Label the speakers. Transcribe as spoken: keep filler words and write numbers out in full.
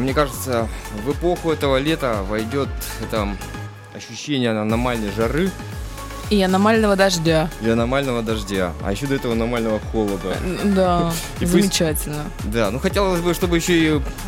Speaker 1: мне кажется, в эпоху этого лета войдет это ощущение аномальной жары
Speaker 2: и аномального дождя.
Speaker 1: и аномального дождя, а еще до этого аномального холода.
Speaker 2: Да,
Speaker 1: И пусть-
Speaker 2: замечательно.
Speaker 1: Да, ну хотелось бы, чтобы еще и